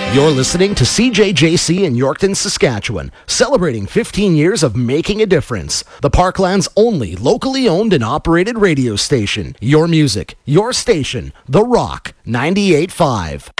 You're listening to CJJC in Yorkton, Saskatchewan, celebrating 15 years of making a difference. The Parkland's only locally owned and operated radio station. Your music, your station, The Rock 98.5.